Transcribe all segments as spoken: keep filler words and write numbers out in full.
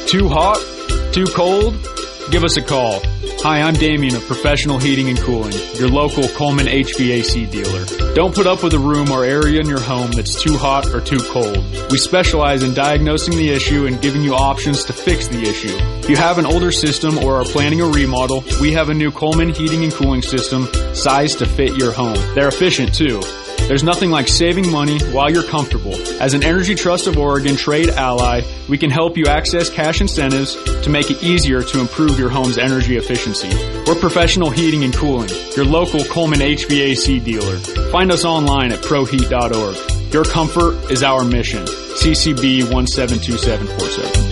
Too hot? Too cold? Give us a call. Hi, I'm Damien of Professional Heating and Cooling, your local Coleman H V A C dealer. Don't put up with a room or area in your home that's too hot or too cold. We specialize in diagnosing the issue and giving you options to fix the issue. If you have an older system or are planning a remodel, we have a new Coleman heating and cooling system sized to fit your home. They're efficient too. There's nothing like saving money while you're comfortable. As an Energy Trust of Oregon trade ally, we can help you access cash incentives to make it easier to improve your home's energy efficiency. We're Professional Heating and Cooling, your local Coleman H V A C dealer. Find us online at pro heat dot org. Your comfort is our mission. C C B one seven two seven four seven.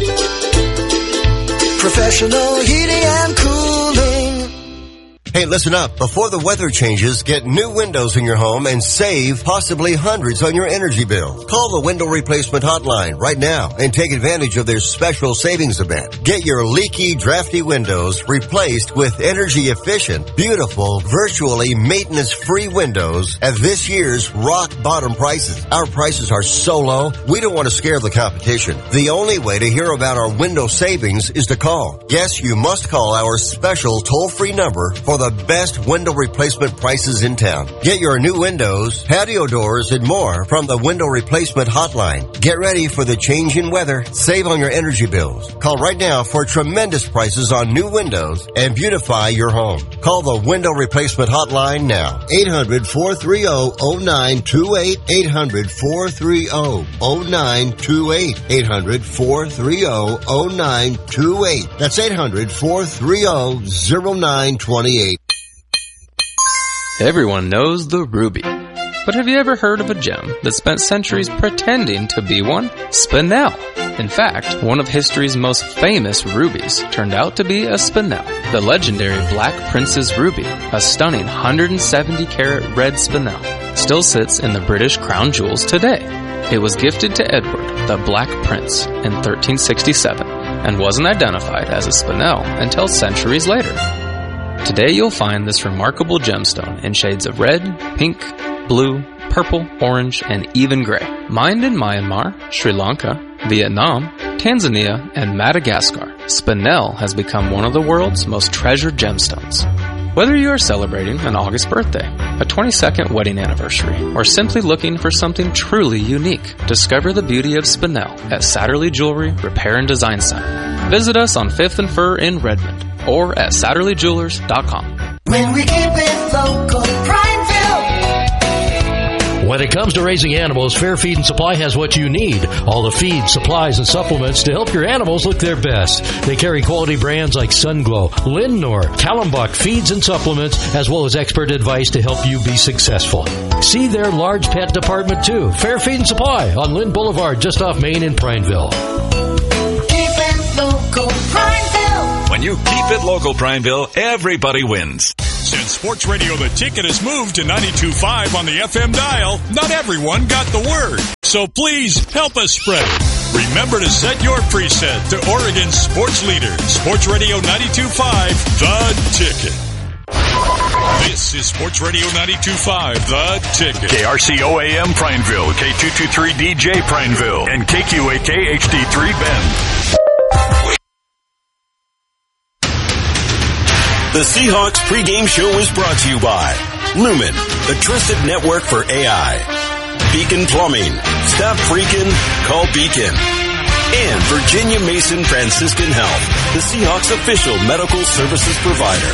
Professional Heating and Cooling. Hey, listen up. Before the weather changes, get new windows in your home and save possibly hundreds on your energy bill. Call the Window Replacement Hotline right now and take advantage of their special savings event. Get your leaky, drafty windows replaced with energy-efficient, beautiful, virtually maintenance-free windows at this year's rock-bottom prices. Our prices are so low, we don't want to scare the competition. The only way to hear about our window savings is to call. Yes, you must call our special toll-free number for the best window replacement prices in town. Get your new windows, patio doors, and more from the Window Replacement Hotline. Get ready for the change in weather. Save on your energy bills. Call right now for tremendous prices on new windows and beautify your home. Call the Window Replacement Hotline now. eight hundred, four three zero, zero nine two eight. eight hundred, four three zero, zero nine two eight. eight hundred, four three zero, zero nine two eight. That's eight hundred, four three zero, zero nine two eight. Everyone knows the ruby. But have you ever heard of a gem that spent centuries pretending to be one? Spinel. In fact, one of history's most famous rubies turned out to be a Spinel. The legendary Black Prince's Ruby, a stunning one hundred seventy carat red Spinel, still sits in the British crown jewels today. It was gifted to Edward, the Black Prince, in thirteen sixty-seven and wasn't identified as a Spinel until centuries later. Today you'll find this remarkable gemstone in shades of red, pink, blue, purple, orange, and even gray. Mined in Myanmar, Sri Lanka, Vietnam, Tanzania, and Madagascar, Spinel has become one of the world's most treasured gemstones. Whether you are celebrating an August birthday, a twenty-second wedding anniversary, or simply looking for something truly unique, discover the beauty of Spinel at Satterley Jewelry Repair and Design Center. Visit us on fifth and Fir in Redmond or at satterley jewelers dot com. When we keep it local, Prineville. When it comes to raising animals, Fair Feed and Supply has what you need. All the feed, supplies, and supplements to help your animals look their best. They carry quality brands like Sunglow, Lindnor, Kallenbach feeds and supplements, as well as expert advice to help you be successful. See their large pet department too. Fair Feed and Supply on Lynn Boulevard, just off Main in Prineville. Keep it local, Prineville. When you keep it local, Prineville, everybody wins. Since Sports Radio The Ticket has moved to ninety-two point five on the F M dial, not everyone got the word. So please help us spread it. Remember to set your preset to Oregon's sports leader, Sports Radio ninety-two point five, The Ticket. This is Sports Radio ninety-two point five, The Ticket. K R C O A M Prineville, K two twenty-three D J Prineville, and K Q A K H D three Bend. The Seahawks pregame show is brought to you by Lumen, the trusted network for A I. Beacon Plumbing. Stop freaking, call Beacon. And Virginia Mason Franciscan Health, the Seahawks official medical services provider.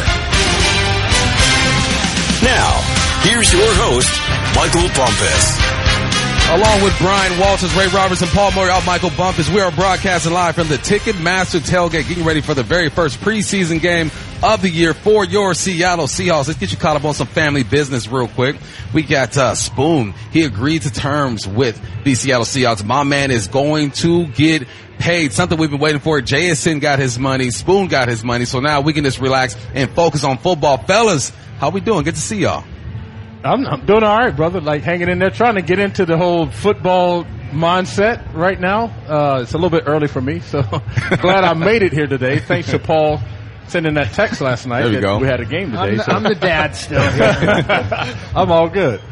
Now, here's your host, Michael Bumpus. Along with Brian Walters, Ray Roberts, and Paul Murray, I'm Michael Bumpus. We are broadcasting live from the Ticketmaster tailgate, getting ready for the very first preseason game of the year for your Seattle Seahawks. Let's get you caught up on some family business real quick. We got uh, Spoon. He agreed to terms with the Seattle Seahawks. My man is going to get paid, something we've been waiting for. J S N got his money. Spoon got his money. So now we can just relax and focus on football. Fellas, how we doing? Good to see y'all. I'm, I'm doing all right, brother. Like hanging in there, trying to get into the whole football mindset right now. Uh, it's a little bit early for me, so glad I made it here today. Thanks to Paul sending that text last night. There you go. We had a game today. I'm the, so. I'm the dad still here. I'm all good.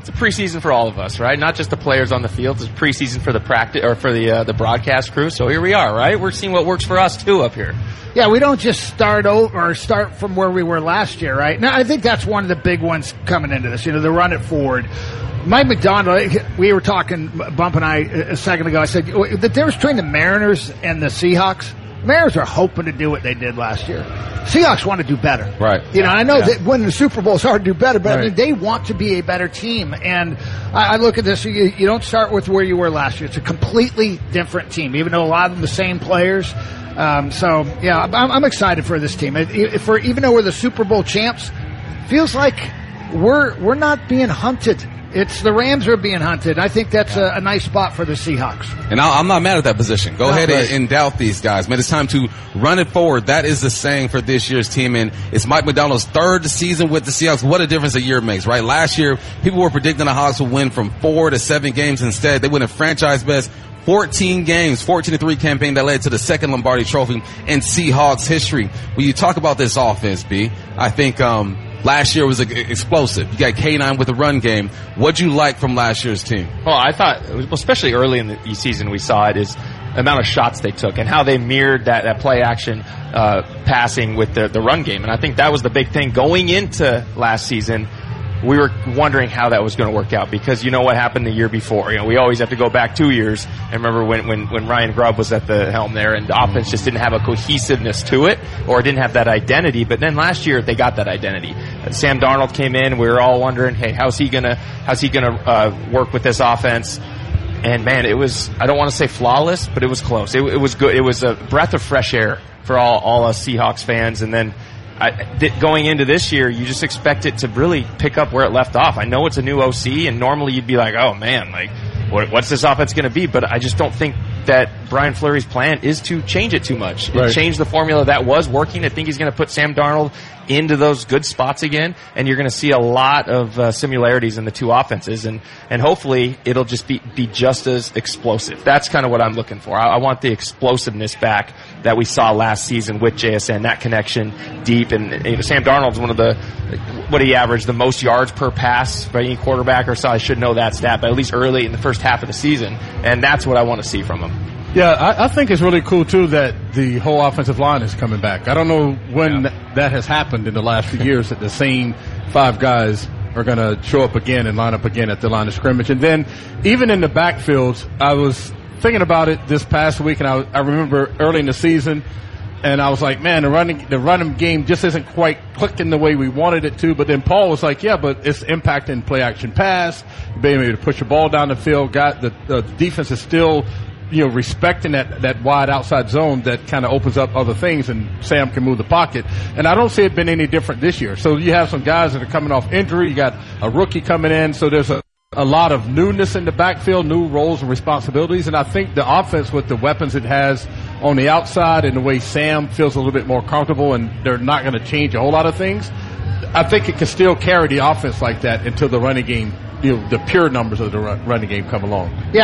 it's a preseason for all of us, right? Not just the players on the field. It's a preseason for the practice or for the uh, the broadcast crew. So here we are, right? We're seeing what works for us too up here. Yeah, we don't just start over or start from where we were last year, right? Now, I think that's one of the big ones coming into this. You know, the run it forward. Mike Macdonald, we were talking, Bump and I, a second ago. I said the difference between the Mariners and the Seahawks. Mariners are hoping to do what they did last year. Seahawks want to do better. Right. You know, I know yeah. that winning the Super Bowl is hard to do better, but right. I mean, they want to be a better team. And I, I look at this, you, you don't start with where you were last year. It's a completely different team, even though a lot of them the same players. Um, so, yeah, I'm, I'm excited for this team. It, for, even though we're the Super Bowl champs, feels like we're we're not being hunted. It's the Rams are being hunted. I think that's a, a nice spot for the Seahawks. And I, I'm not mad at that position. Go no, ahead right. and, and doubt these guys. Man, it's time to run it forward. That is the saying for this year's team. And it's Mike Macdonald's third season with the Seahawks. What a difference a year makes, right? Last year, people were predicting the Hawks would win from four to seven games. Instead, they win a franchise best fourteen games, fourteen to three campaign that led to the second Lombardi Trophy in Seahawks history. When you talk about this offense, B, I think, um, last year was explosive. You got K nine with the run game. What'd you like from last year's team? Well, I thought, especially early in the season, we saw it is the amount of shots they took and how they mirrored that, that play action uh, passing with the, the run game. And I think that was the big thing going into last season. We were wondering how that was going to work out because you know what happened the year before. You know, we always have to go back two years and remember when, when, when Ryan Grubb was at the helm there and the offense just didn't have a cohesiveness to it or didn't have that identity. But then last year they got that identity. Uh, Sam Darnold came in. We were all wondering, hey, how's he gonna how's he gonna uh, work with this offense? And man, it was, I don't want to say flawless, but it was close. It, it was good. It was a breath of fresh air for all, all us Seahawks fans. And then I, th- going into this year, you just expect it to really pick up where it left off. I know it's a new O C, and normally you'd be like, oh man, like, what, what's this offense going to be? But I just don't think that Brian Fleury's plan is to change it too much. Right. Change the formula that was working. I think he's going to put Sam Darnold into those good spots again, and you're going to see a lot of uh, similarities in the two offenses, and, and hopefully it'll just be, be just as explosive. That's kind of what I'm looking for. I, I want the explosiveness back that we saw last season with J S N, that connection deep, and you know, Sam Darnold's one of the, what he averaged, the most yards per pass by any quarterback or so. I should know that stat, but at least early in the first half of the season, and that's what I want to see from him. Yeah, I, I think it's really cool, too, that the whole offensive line is coming back. I don't know when yeah. th- that has happened in the last few years that the same five guys are going to show up again and line up again at the line of scrimmage. And then even in the backfields, I was thinking about it this past week, and I, I remember early in the season, and I was like, man, the running the running game just isn't quite clicking the way we wanted it to. But then Paul was like, yeah, but it's impacting play-action pass, being able to push the ball down the field. Got the, the defense is still – you know, respecting that, that wide outside zone that kind of opens up other things, and Sam can move the pocket. And I don't see it been any different this year. So you have some guys that are coming off injury. You got a rookie coming in. So there's a, a lot of newness in the backfield, new roles and responsibilities. And I think the offense with the weapons it has on the outside and the way Sam feels a little bit more comfortable, and they're not going to change a whole lot of things, I think it can still carry the offense like that until the running game, you know, the pure numbers of the run, running game come along. Yeah,